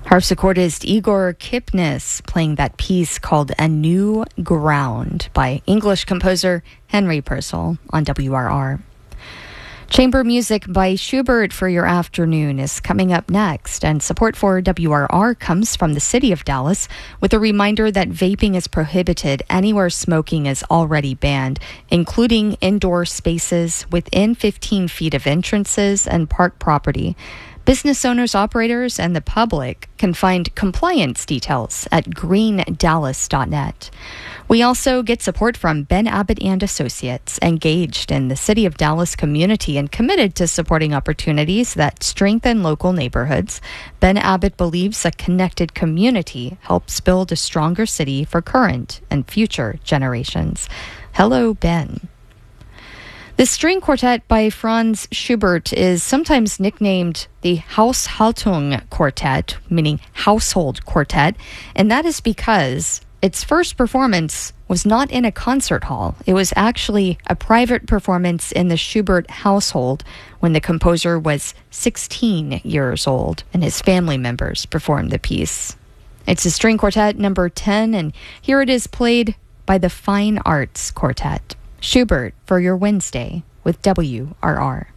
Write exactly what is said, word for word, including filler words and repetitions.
Harpsichordist Igor Kipnis playing that piece called A New Ground by English composer Henry Purcell on W R R. Chamber music by Schubert for your afternoon is coming up next, and support for W R R comes from the City of Dallas with a reminder that vaping is prohibited anywhere smoking is already banned, including indoor spaces within fifteen feet of entrances and park property. Business owners, operators, and the public can find compliance details at green dallas dot net. We also get support from Ben Abbott and Associates, engaged in the City of Dallas community and committed to supporting opportunities that strengthen local neighborhoods. Ben Abbott believes a connected community helps build a stronger city for current and future generations. Hello, Ben. The string quartet by Franz Schubert is sometimes nicknamed the Haushaltung Quartet, meaning household quartet, and that is because its first performance was not in a concert hall. It was actually a private performance in the Schubert household when the composer was sixteen years old and his family members performed the piece. It's a string quartet number ten, and here it is played by the Fine Arts Quartet. Schubert for your Wednesday with W R R.